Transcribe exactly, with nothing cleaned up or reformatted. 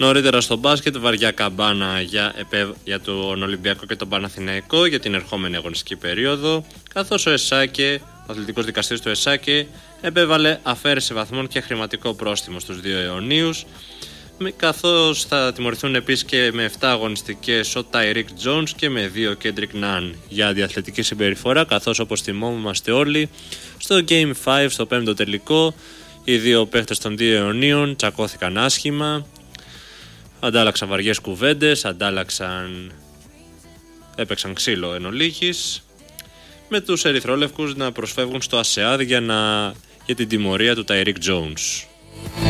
Νωρίτερα στο μπάσκετ, βαριά καμπάνα για, επε... για τον Ολυμπιακό και τον Παναθηναϊκό για την ερχόμενη αγωνιστική περίοδο, καθώς ο ΕΣΑΚΕ, ο αθλητικός δικαστής του ΕΣΑΚΕ, επέβαλε αφαίρεση βαθμών και χρηματικό πρόστιμο στους δύο αιωνίους, καθώς θα τιμωρηθούν επίσης και με επτά αγωνιστικές ο Τάιρικ Τζόνς και με δύο Κέντρικ Ναν για αντιαθλητική συμπεριφορά, καθώς όπως θυμόμαστε όλοι στο Game πέντε, στο πέμπτο τελικό, οι δύο παίχτες των δύο αιωνίων τσακώθηκαν άσχημα, αντάλλαξαν βαριές κουβέντες, αντάλλαξαν... έπαιξαν ξύλο εν ολίγης, με τους ερυθρόλευκους να προσφεύγουν στο ΑΣΕΑΔ για, να... για την τιμωρία του Τάιρικ Τζόνς.